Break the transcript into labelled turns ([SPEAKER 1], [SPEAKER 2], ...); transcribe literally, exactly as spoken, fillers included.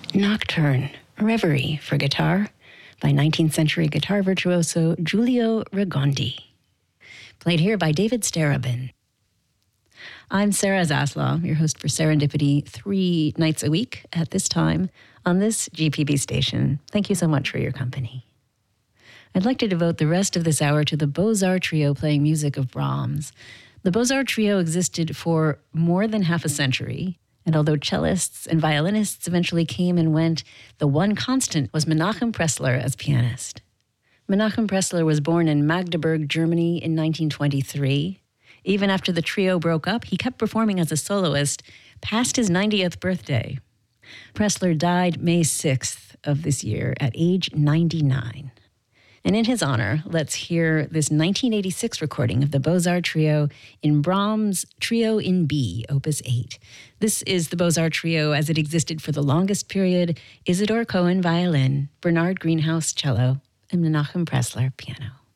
[SPEAKER 1] Nocturne, Reverie for guitar by nineteenth century guitar virtuoso Giulio Ragondi. Played here by David Starobin. I'm Sarah Zaslav, your host for Serendipity, three nights a week at this time on this G P B station. Thank you so much for your company. I'd like to devote the rest of this hour to the Beaux-Arts Trio playing music of Brahms. The Beaux-Arts Trio existed for more than half a century, and although cellists and violinists eventually came and went, the one constant was Menachem Pressler as pianist. Menachem Pressler was born in Magdeburg, Germany in nineteen twenty-three. Even after the trio broke up, he kept performing as a soloist past his ninetieth birthday. Pressler died May sixth of this year at age ninety-nine. And in his honor, let's hear this nineteen eighty-six recording of the Beaux-Arts Trio in Brahms' Trio in B, Opus eight. This is the Beaux-Arts Trio as it existed for the longest period: Isidore Cohen, violin, Bernard Greenhouse, cello, and Menachem Pressler, piano.